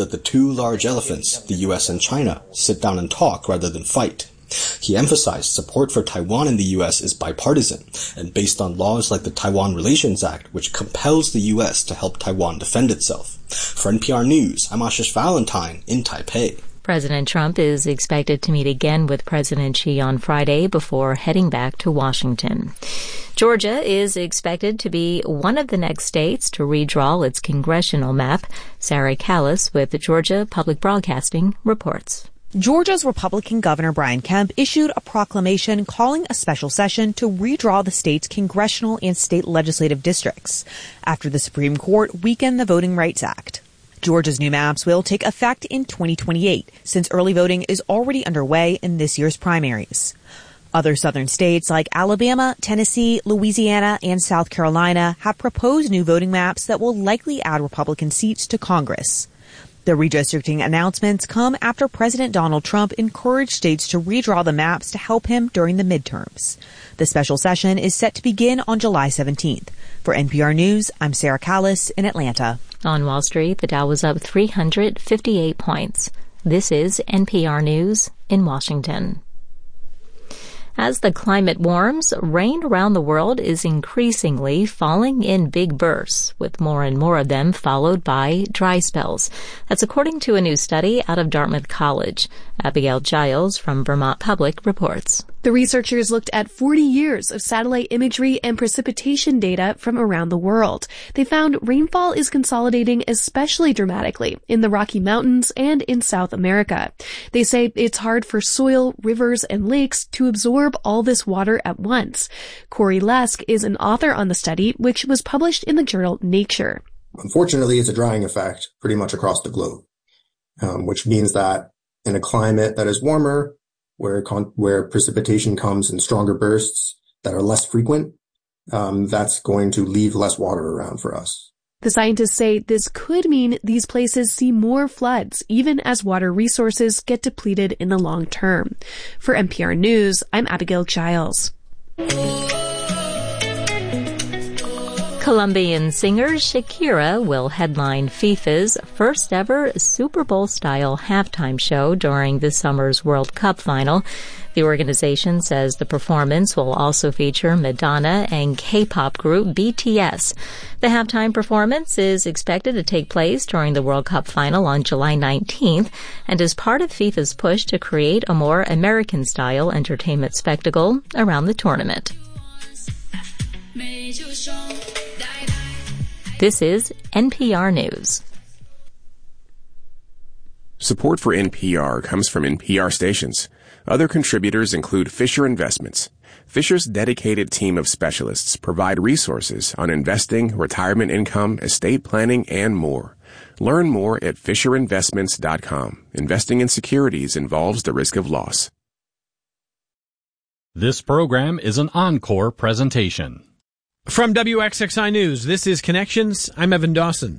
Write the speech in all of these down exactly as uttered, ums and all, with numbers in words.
that the two large elephants, the U S and China, sit down and talk rather than fight. He emphasized support for Taiwan in the U S is bipartisan and based on laws like the Taiwan Relations Act, which compels the U S to help Taiwan defend itself. For N P R News, I'm Ashish Valentine in Taipei. President Trump is expected to meet again with President Xi on Friday before heading back to Washington. Georgia is expected to be one of the next states to redraw its congressional map. Sarah Callis with the Georgia Public Broadcasting reports. Georgia's Republican Governor Brian Kemp issued a proclamation calling a special session to redraw the state's congressional and state legislative districts after the Supreme Court weakened the Voting Rights Act. Georgia's new maps will take effect in twenty twenty-eight, since early voting is already underway in this year's primaries. Other southern states like Alabama, Tennessee, Louisiana, and South Carolina have proposed new voting maps that will likely add Republican seats to Congress. The redistricting announcements come after President Donald Trump encouraged states to redraw the maps to help him during the midterms. The special session is set to begin on July seventeenth. For N P R News, I'm Sarah Callis in Atlanta. On Wall Street, the Dow was up three hundred fifty-eight points. This is N P R News in Washington. As the climate warms, rain around the world is increasingly falling in big bursts, with more and more of them followed by dry spells. That's according to a new study out of Dartmouth College. Abigail Giles from Vermont Public reports. The researchers looked at forty years of satellite imagery and precipitation data from around the world. They found rainfall is consolidating especially dramatically in the Rocky Mountains and in South America. They say it's hard for soil, rivers, and lakes to absorb all this water at once. Corey Lesk is an author on the study, which was published in the journal Nature. Unfortunately, it's a drying effect pretty much across the globe, um, which means that in a climate that is warmer, where con- where precipitation comes in stronger bursts that are less frequent, um, that's going to leave less water around for us. The scientists say this could mean these places see more floods, even as water resources get depleted in the long term. For N P R News, I'm Abigail Giles. Colombian singer Shakira will headline FIFA's first ever Super Bowl-style halftime show during this summer's World Cup final. The organization says the performance will also feature Madonna and K-pop group B T S. The halftime performance is expected to take place during the World Cup final on July nineteenth and is part of FIFA's push to create a more American-style entertainment spectacle around the tournament. This is N P R News. Support for N P R comes from N P R stations. Other contributors include Fisher Investments. Fisher's dedicated team of specialists provide resources on investing, retirement income, estate planning, and more. Learn more at fisher investments dot com. Investing in securities involves the risk of loss. This program is an encore presentation. From W X X I News, this is Connections. I'm Evan Dawson.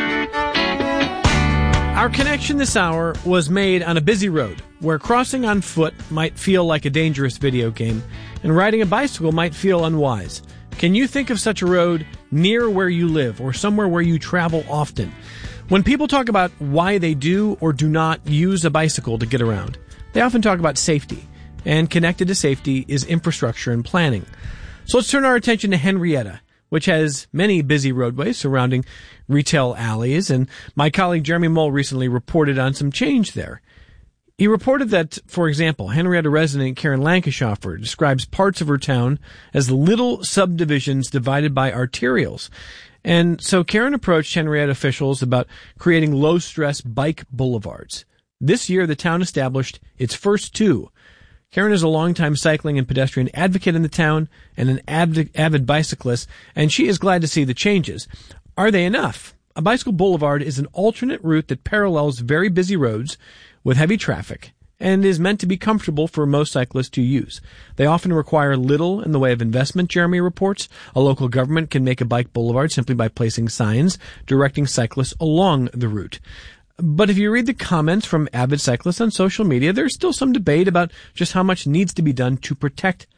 Our connection this hour was made on a busy road where crossing on foot might feel like a dangerous video game and riding a bicycle might feel unwise. Can you think of such a road near where you live or somewhere where you travel often? When people talk about why they do or do not use a bicycle to get around, they often talk about safety, and connected to safety is infrastructure and planning. So let's turn our attention to Henrietta, which has many busy roadways surrounding retail alleys, and my colleague Jeremy Mole recently reported on some change there. He reported that, for example, Henrietta resident Karen Lankeshofer describes parts of her town as little subdivisions divided by arterials. And so Karen approached Henrietta officials about creating low-stress bike boulevards. This year, the town established its first two. Karen is a longtime cycling and pedestrian advocate in the town and an avid, avid bicyclist, and she is glad to see the changes. Are they enough? A bicycle boulevard is an alternate route that parallels very busy roads with heavy traffic and is meant to be comfortable for most cyclists to use. They often require little in the way of investment, Jeremy reports. A local government can make a bike boulevard simply by placing signs directing cyclists along the route. But if you read the comments from avid cyclists on social media, there's still some debate about just how much needs to be done to protect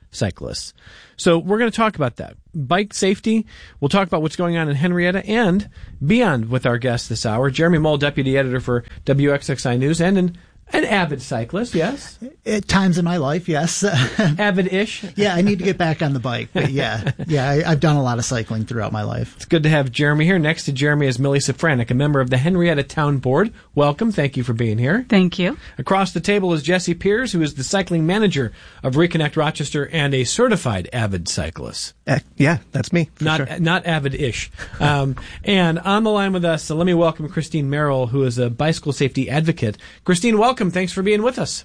cyclists. So we're going to talk about that. Bike safety. We'll talk about what's going on in Henrietta and beyond with our guest this hour, Jeremy Moll, deputy editor for W X X I News and an An avid cyclist, yes. At times in my life, yes. Avid-ish? Yeah, I need to get back on the bike. But yeah, yeah, I, I've done a lot of cycling throughout my life. It's good to have Jeremy here. Next to Jeremy is Millie Safranek, a member of the Henrietta Town Board. Welcome. Thank you for being here. Thank you. Across the table is Jesse Piers, who is the cycling manager of Reconnect Rochester and a certified avid cyclist. Uh, yeah, that's me. Not sure. not avid-ish. Um, and on the line with us, so let me welcome Christine Merrill, who is a bicycle safety advocate. Christine, welcome. Thanks for being with us.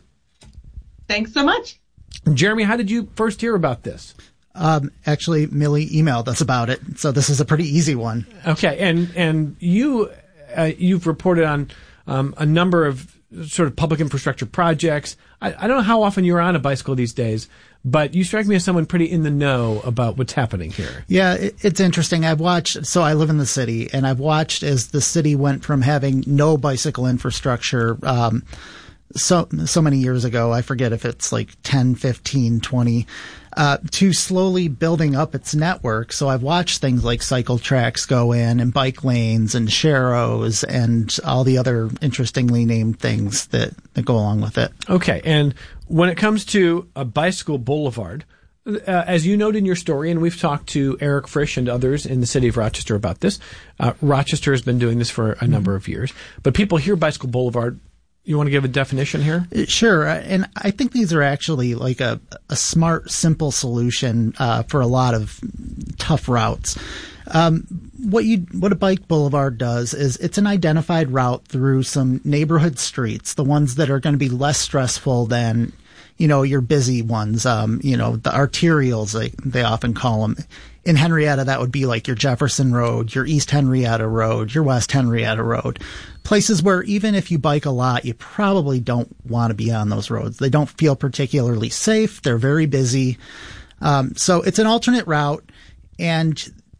Thanks so much. Jeremy, how did you first hear about this? Um, actually, Millie emailed us about it, so this is a pretty easy one. Okay, and and you uh, you've reported on um, a number of sort of public infrastructure projects. I, I don't know how often you're on a bicycle these days, but you strike me as someone pretty in the know about what's happening here. Yeah, it, it's interesting. I've watched, so I live in the city, and I've watched as the city went from having no bicycle infrastructure um, so so many years ago, I forget if it's like ten, fifteen, twenty, uh, to slowly building up its network. So I've watched things like cycle tracks go in and bike lanes and sharrows and all the other interestingly named things that, that go along with it. Okay, and when it comes to a bicycle boulevard, uh, as you note in your story, and we've talked to Eric Frisch and others in the city of Rochester about this, uh, Rochester has been doing this for a number mm-hmm. of years, but people hear bicycle boulevard. You want to give a definition here? Sure. And I think these are actually like a, a smart, simple solution uh, for a lot of tough routes. Um, what you what a bike boulevard does is it's an identified route through some neighborhood streets, the ones that are going to be less stressful than, you know, your busy ones, um, you know, the arterials, they, they often call them. In Henrietta, that would be like your Jefferson Road, your East Henrietta Road, your West Henrietta Road. Places where even if you bike a lot, you probably don't want to be on those roads. They don't feel particularly safe. They're very busy. Um, so it's an alternate route. And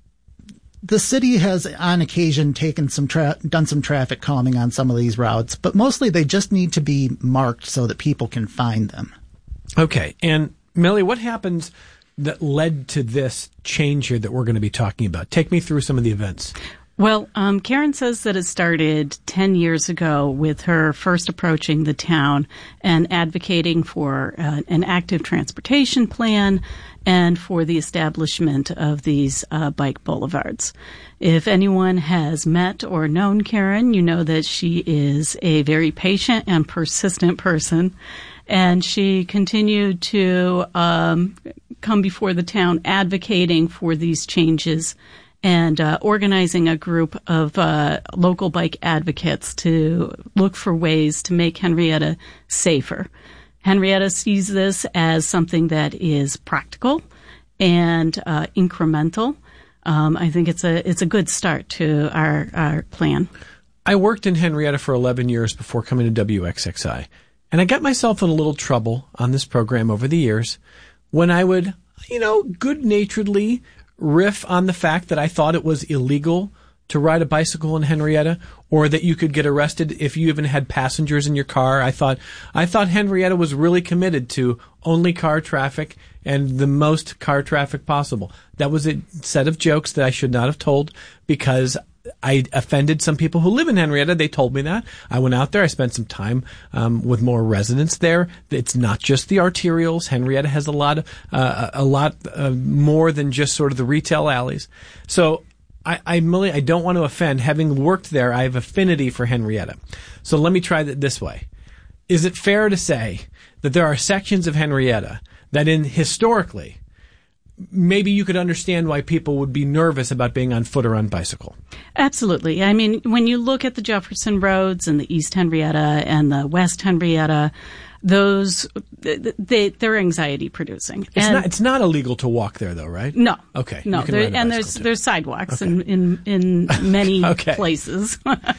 the city has on occasion taken some tra- done some traffic calming on some of these routes, but mostly they just need to be marked so that people can find them. Okay. And Millie, what happens that led to this change here that we're going to be talking about? Take me through some of the events. Well, um, Karen says that it started ten years ago with her first approaching the town and advocating for uh, an active transportation plan and for the establishment of these uh, bike boulevards. If anyone has met or known Karen, you know that she is a very patient and persistent person. And she continued to um, come before the town advocating for these changes and uh, organizing a group of uh, local bike advocates to look for ways to make Henrietta safer. Henrietta sees this as something that is practical and uh, incremental. Um, I think it's a it's a good start to our, our plan. I worked in Henrietta for eleven years before coming to W X X I. And I got myself in a little trouble on this program over the years when I would, you know, good-naturedly riff on the fact that I thought it was illegal to ride a bicycle in Henrietta, or that you could get arrested if you even had passengers in your car. I thought, I thought Henrietta was really committed to only car traffic and the most car traffic possible. That was a set of jokes that I should not have told because I offended some people who live in Henrietta. They told me that. I went out there. I spent some time um, with more residents there. It's not just the arterials. Henrietta has a lot, of, uh, a lot uh, more than just sort of the retail alleys. So I, I really, I don't want to offend. Having worked there, I have affinity for Henrietta. So let me try it this way. Is it fair to say that there are sections of Henrietta that, in historically, maybe you could understand why people would be nervous about being on foot or on bicycle? Absolutely. I mean, when you look at the Jefferson Roads and the East Henrietta and the West Henrietta, those, they, they're anxiety producing. It's and not, it's not illegal to walk there though, right? No. Okay. No. There, and there's, too. there's sidewalks okay. in, in, in many okay. places.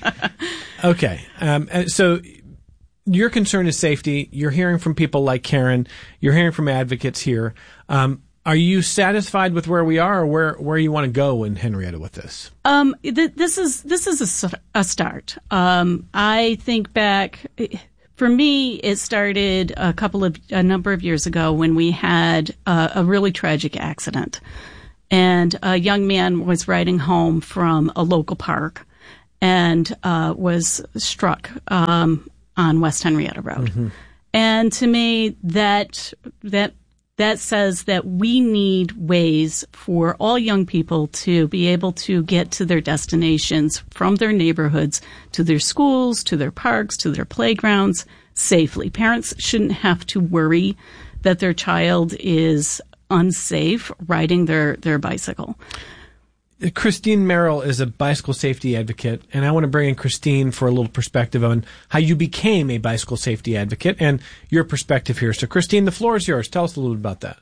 Okay. Um, so your concern is safety. You're hearing from people like Karen. You're hearing from advocates here. Um, Are you satisfied with where we are, or where, where you want to go in Henrietta with this? Um, th- this is this is a, a start. Um, I think back for me, it started a couple of, a number of years ago when we had a, a really tragic accident. And a young man was riding home from a local park and uh, was struck um, on West Henrietta Road. Mm-hmm. And to me, that that that says that we need ways for all young people to be able to get to their destinations from their neighborhoods to their schools, to their parks, to their playgrounds safely. Parents shouldn't have to worry that their child is unsafe riding their, their bicycle. Christine Merrill is a bicycle safety advocate, and I want to bring in Christine for a little perspective on how you became a bicycle safety advocate and your perspective here. So, Christine, the floor is yours. Tell us a little bit about that.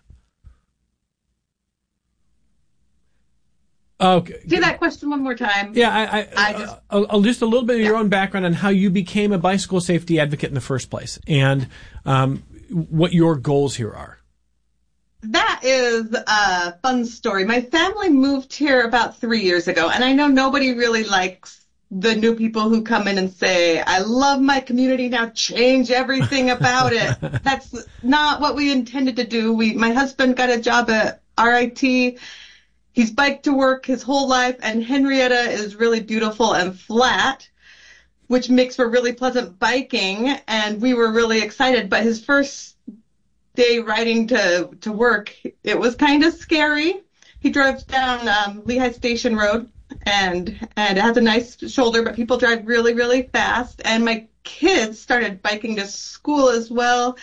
Okay. Do that question one more time. Yeah, I, I, I just, uh, uh, just a little bit of your yeah. own background on how you became a bicycle safety advocate in the first place, and um, what your goals here are. That is a fun story. My family moved here about three years ago, and I know nobody really likes the new people who come in and say, I love my community, now change everything about it. That's not what we intended to do. We, my husband got a job at R I T. He's biked to work his whole life, and Henrietta is really beautiful and flat, which makes for really pleasant biking, and we were really excited. But his first day riding to, to work, it was kind of scary. He drove down um, Lehigh Station Road, and and it has a nice shoulder, but people drive really, really fast. And my kids started biking to school as well.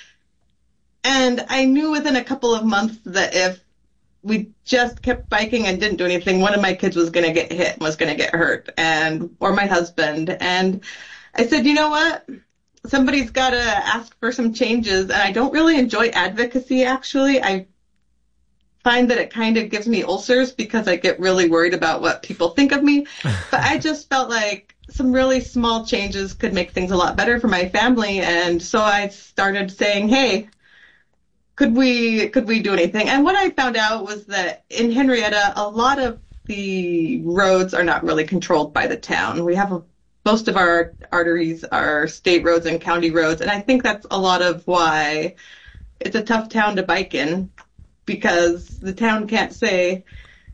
And I knew within a couple of months that if we just kept biking and didn't do anything, one of my kids was going to get hit and was going to get hurt, and or my husband. And I said, you know what? Somebody's got to ask for some changes, and I don't really enjoy advocacy, actually. I find that it kind of gives me ulcers because I get really worried about what people think of me. But I just felt like some really small changes could make things a lot better for my family, and so I started saying, hey, could we could we do anything? And what I found out was that in Henrietta, a lot of the roads are not really controlled by the town. We have a Most of our arteries are state roads and county roads, and I think that's a lot of why it's a tough town to bike in, because the town can't say,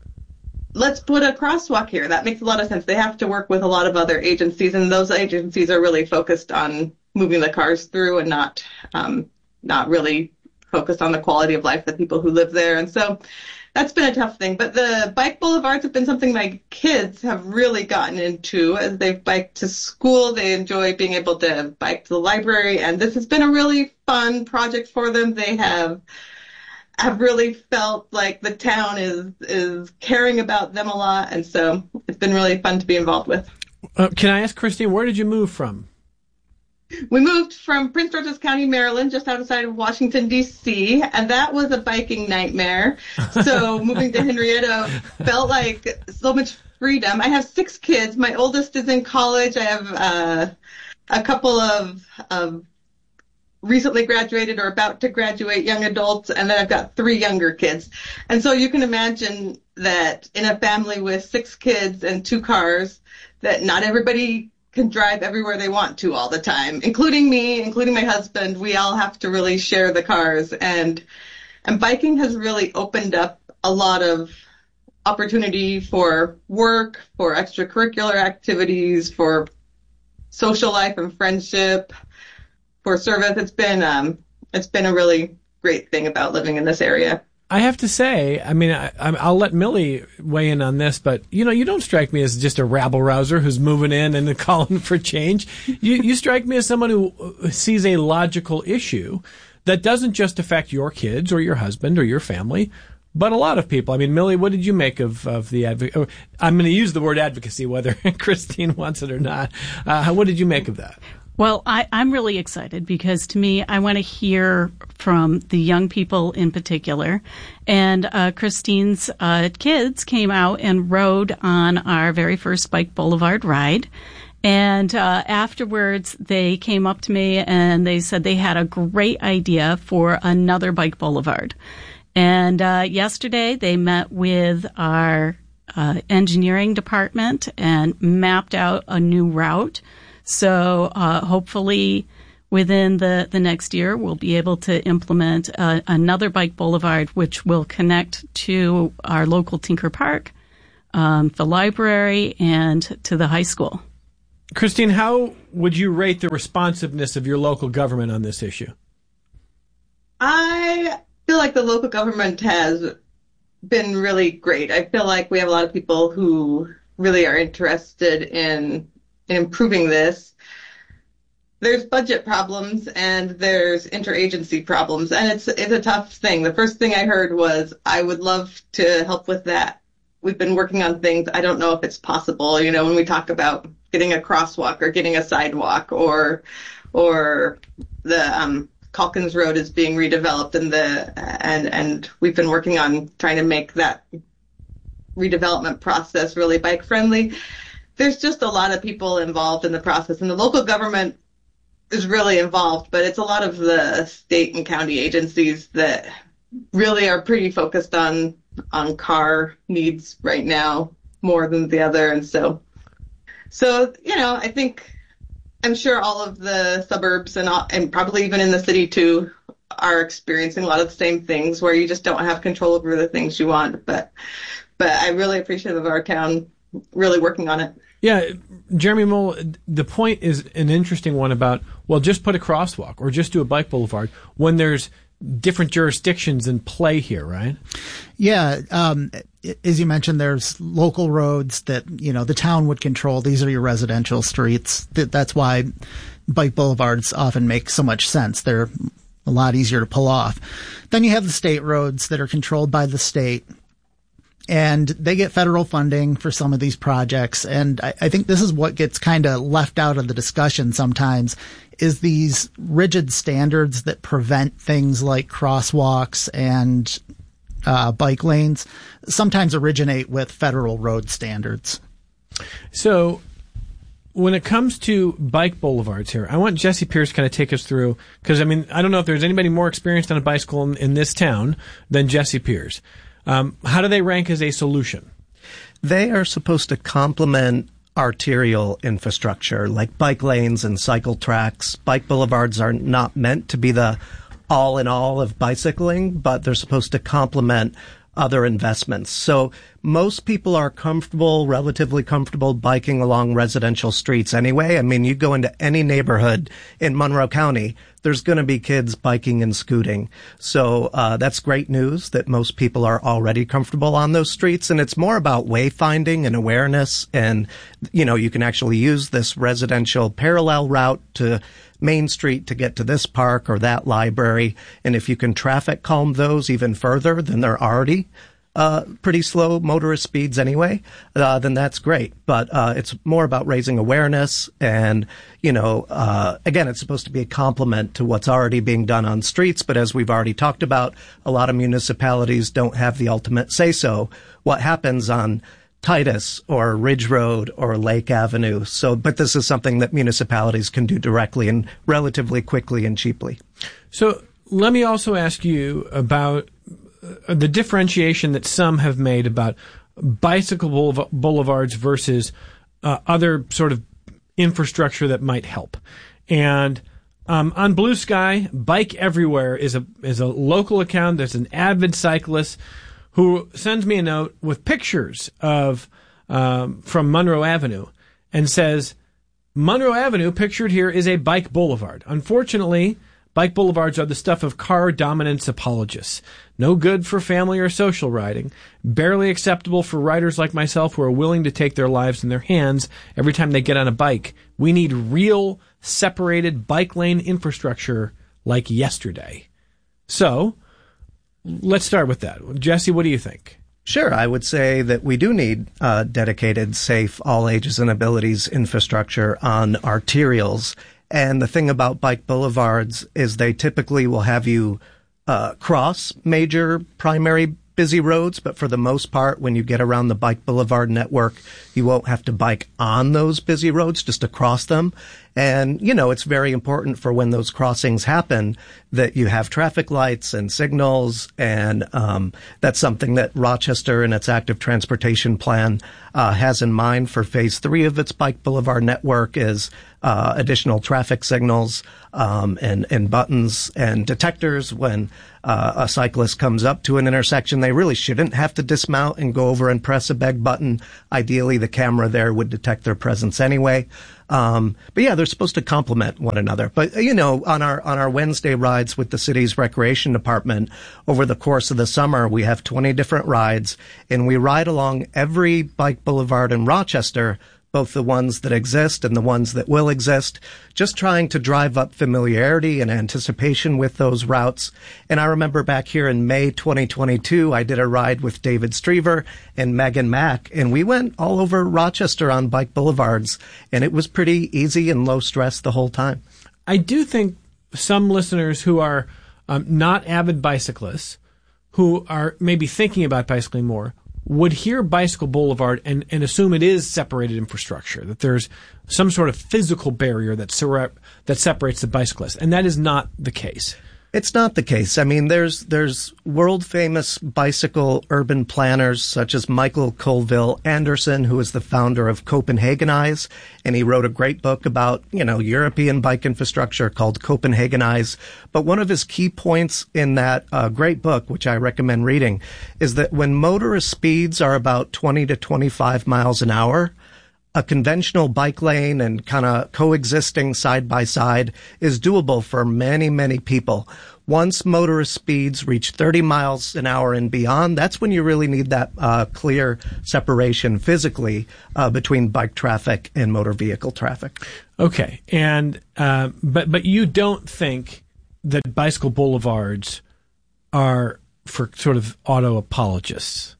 let's put a crosswalk here. That makes a lot of sense. They have to work with a lot of other agencies, and those agencies are really focused on moving the cars through and not um, not really focused on the quality of life of the people who live there. And so that's been a tough thing. But the bike boulevards have been something my kids have really gotten into as they've biked to school. They enjoy being able to bike to the library, and this has been a really fun project for them. They have have really felt like the town is is caring about them a lot, and so it's been really fun to be involved with. Uh, can I ask, Christine, where did you move from? We moved from Prince George's County, Maryland, just outside of Washington, D C, and that was a biking nightmare. So moving to Henrietta felt like so much freedom. I have six kids. My oldest is in college. I have uh, a couple of, of recently graduated or about to graduate young adults, and then I've got three younger kids. And so you can imagine that in a family with six kids and two cars, that not everybody can drive everywhere they want to all the time, including me, including my husband. We all have to really share the cars, and and biking has really opened up a lot of opportunity for work, for extracurricular activities, for social life and friendship, for service. It's been um it's been a really great thing about living in this area. I have to say, I mean, I, I'll let Millie weigh in on this, but, you know, you don't strike me as just a rabble-rouser who's moving in and calling for change. You, you strike me as someone who sees a logical issue that doesn't just affect your kids or your husband or your family, but a lot of people. I mean, Millie, what did you make of, of the advocacy? I'm going to use the word advocacy, whether Christine wants it or not. Uh, what did you make of that? Well, I, I'm really excited because to me, I want to hear from the young people in particular. And uh, Christine's uh, kids came out and rode on our very first Bike Boulevard ride. And uh, afterwards, they came up to me and they said they had a great idea for another Bike Boulevard. And uh, yesterday, they met with our uh, engineering department and mapped out a new route. So uh, hopefully Within the, the next year, we'll be able to implement uh, another bike boulevard, which will connect to our local Tinker Park, um, the library, and to the high school. Christine, how would you rate the responsiveness of your local government on this issue? I feel like the local government has been really great. I feel like we have a lot of people who really are interested in, in improving this. There's budget problems and there's interagency problems, and it's it's a tough thing. The first thing I heard was, I would love to help with that. We've been working on things. I don't know if it's possible. You know, when we talk about getting a crosswalk or getting a sidewalk, or or the um, Calkins Road is being redeveloped, and the and and we've been working on trying to make that redevelopment process really bike friendly. There's just a lot of people involved in the process, and the local government is really involved, but it's a lot of the state and county agencies that really are pretty focused on on car needs right now more than the other. And so, so you know, I think I'm sure all of the suburbs and all, and probably even in the city too are experiencing a lot of the same things where you just don't have control over the things you want. But but I really appreciate of our town really working on it. Yeah, Jeremy Mole, the point is an interesting one about, well, just put a crosswalk or just do a bike boulevard when there's different jurisdictions in play here, right? Yeah. Um, as you mentioned, there's local roads that, you know, the town would control. These are your residential streets. That's why bike boulevards often make so much sense. They're a lot easier to pull off. Then you have the state roads that are controlled by the state. And they get federal funding for some of these projects. And I, I think this is what gets kind of left out of the discussion sometimes, is these rigid standards that prevent things like crosswalks and uh, bike lanes sometimes originate with federal road standards. So when it comes to bike boulevards here, I want Jesse Pierce to kind of take us through, because, I mean, I don't know if there's anybody more experienced on a bicycle in, in this town than Jesse Pierce. Um, how do they rank as a solution? They are supposed to complement arterial infrastructure like bike lanes and cycle tracks. Bike boulevards are not meant to be the all in all of bicycling, but they're supposed to complement other investments. So most people are comfortable, relatively comfortable biking along residential streets anyway. I mean, you go into any neighborhood in Monroe County, there's going to be kids biking and scooting. So uh, that's great news that most people are already comfortable on those streets. And it's more about wayfinding and awareness. And, you know, you can actually use this residential parallel route to Main Street to get to this park or that library. And if you can traffic calm those even further than they're already uh pretty slow motorist speeds anyway, uh then that's great. But uh it's more about raising awareness. And, you know, uh again, it's supposed to be a complement to what's already being done on streets. But as we've already talked about, a lot of municipalities don't have the ultimate say-so what happens on Titus or Ridge Road or Lake Avenue. So, but this is something that municipalities can do directly and relatively quickly and cheaply. So let me also ask you about the differentiation that some have made about bicycle boulevards versus uh, other sort of infrastructure that might help. And um, on Blue Sky, Bike Everywhere is a is a local account. There's an avid cyclist who sends me a note with pictures of um, from Monroe Avenue and says, Monroe Avenue, pictured here, is a bike boulevard. Unfortunately, bike boulevards are the stuff of car dominance apologists. No good for family or social riding. Barely acceptable for riders like myself who are willing to take their lives in their hands every time they get on a bike. We need real, separated bike lane infrastructure like yesterday. So, let's start with that. Jesse, what do you think? Sure. I would say that we do need uh, dedicated, safe, all ages and abilities infrastructure on arterials. And the thing about bike boulevards is they typically will have you uh, cross major primary busy roads, but for the most part, when you get around the bike boulevard network, you won't have to bike on those busy roads, just across them. And, you know, it's very important for when those crossings happen that you have traffic lights and signals. And um, that's something that Rochester in its active transportation plan uh, has in mind for phase three of its Bike Boulevard network is uh, additional traffic signals um, and, and buttons and detectors when uh, a cyclist comes up to an intersection. They really shouldn't have to dismount and go over and press a beg button. Ideally, the camera there would detect their presence anyway. Um, but yeah, they're supposed to complement one another. But, you know, on our, on our Wednesday rides with the city's recreation department over the course of the summer, we have twenty different rides and we ride along every bike boulevard in Rochester, both the ones that exist and the ones that will exist, just trying to drive up familiarity and anticipation with those routes. And I remember back here in May twenty twenty-two, I did a ride with David Strever and Megan Mack, and we went all over Rochester on bike boulevards, and it was pretty easy and low stress the whole time. I do think some listeners who are um, not avid bicyclists, who are maybe thinking about bicycling more, would hear Bicycle Boulevard and, and assume it is separated infrastructure, that there's some sort of physical barrier that, ser- that separates the bicyclist. And that is not the case. It's not the case. I mean, there's there's world famous bicycle urban planners such as Michael Colville Anderson, who is the founder of Copenhagenize, and he wrote a great book about, you know, European bike infrastructure called Copenhagenize. But one of his key points in that uh, great book, which I recommend reading, is that when motorist speeds are about twenty to twenty-five miles an hour, a conventional bike lane and kind of coexisting side by side is doable for many, many people. Once motorist speeds reach thirty miles an hour and beyond, that's when you really need that uh, clear separation physically uh, between bike traffic and motor vehicle traffic. Okay, and uh, but but you don't think that bicycle boulevards are for sort of auto apologists?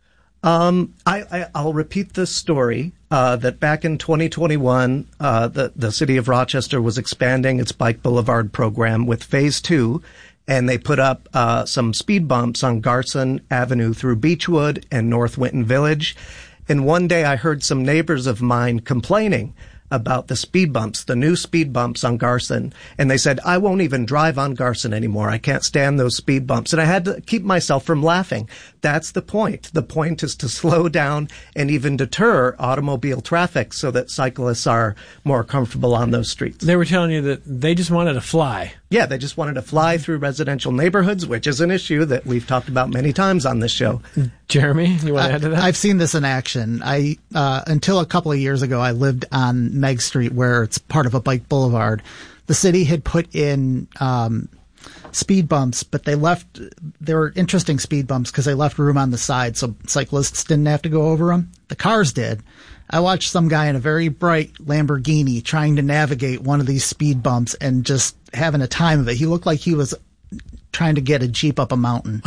Um, I, I, I'll repeat this story, uh, that back in twenty twenty-one, uh, the, the city of Rochester was expanding its Bike Boulevard program with phase two, and they put up, uh, some speed bumps on Garson Avenue through Beechwood and North Winton Village. And one day I heard some neighbors of mine complaining about the speed bumps, the new speed bumps on Garson. And they said, I won't even drive on Garson anymore. I can't stand those speed bumps. And I had to keep myself from laughing. That's the point. The point is to slow down and even deter automobile traffic so that cyclists are more comfortable on those streets. They were telling you that they just wanted to fly. Yeah, they just wanted to fly through residential neighborhoods, which is an issue that we've talked about many times on this show. Jeremy, you want to add to that? I've seen this in action. I uh, until a couple of years ago, I lived on Meg Street, where it's part of a bike boulevard. The city had put in um, speed bumps, but they left. They were interesting speed bumps because they left room on the side, so cyclists didn't have to go over them. The cars did. I watched some guy in a very bright Lamborghini trying to navigate one of these speed bumps and just having a time of it. He looked like he was trying to get a Jeep up a mountain.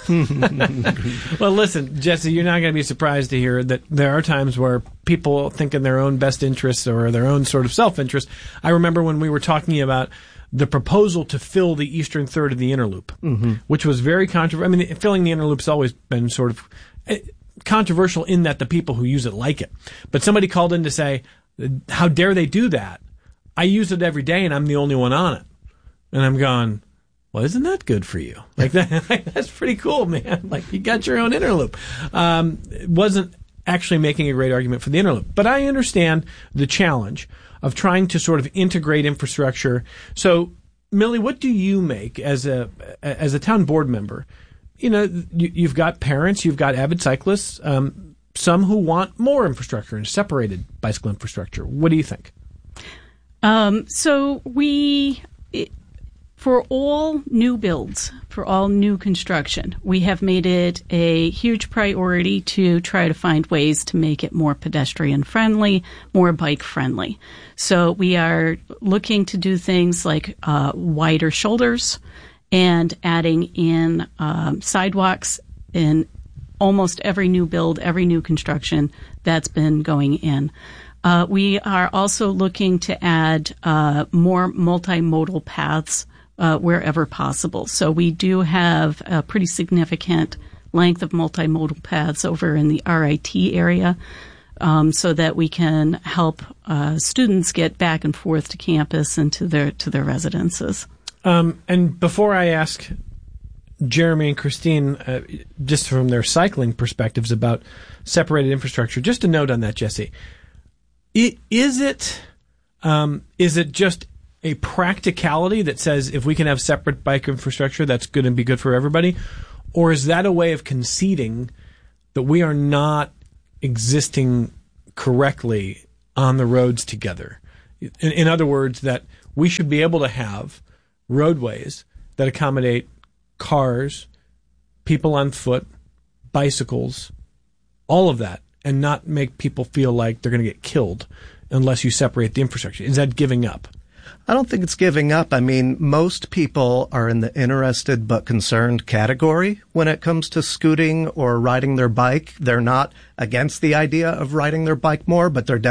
Well, listen, Jesse, you're not going to be surprised to hear that there are times where people think in their own best interests or their own sort of self-interest. I remember when we were talking about the proposal to fill the eastern third of the inner loop, mm-hmm. which was very controversial. I mean, filling the inner loop's always been sort of controversial in that the people who use it like it. But somebody called in to say, how dare they do that? I use it every day and I'm the only one on it. And I'm going, well, isn't that good for you? Like that, that's pretty cool, man. Like you got your own inner loop. Um, it wasn't actually making a great argument for the inner loop. But I understand the challenge of trying to sort of integrate infrastructure. So, Millie, what do you make as a as a town board member? You know, you, you've got parents, you've got avid cyclists, um, some who want more infrastructure and separated bicycle infrastructure. What do you think? Um, so we, it, for all new builds, for all new construction, we have made it a huge priority to try to find ways to make it more pedestrian friendly, more bike friendly. So we are looking to do things like uh, wider shoulders, and adding in um, sidewalks in almost every new build, every new construction that's been going in. Uh, we are also looking to add uh, more multimodal paths uh, wherever possible. So we do have a pretty significant length of multimodal paths over in the R I T area. um, so that we can help uh, students get back and forth to campus and to their to their residences. Um, and before I ask Jeremy and Christine, uh, just from their cycling perspectives about separated infrastructure, just a note on that, Jesse. It, is it um, is it just a practicality that says if we can have separate bike infrastructure, that's good and be good for everybody? Or is that a way of conceding that we are not existing correctly on the roads together? In, in other words, that we should be able to have roadways that accommodate cars, people on foot, bicycles, all of that, and not make people feel like they're going to get killed unless you separate the infrastructure. Is that giving up? I don't think it's giving up. I mean, most people are in the interested but concerned category when it comes to scooting or riding their bike. They're not against the idea of riding their bike more, but they're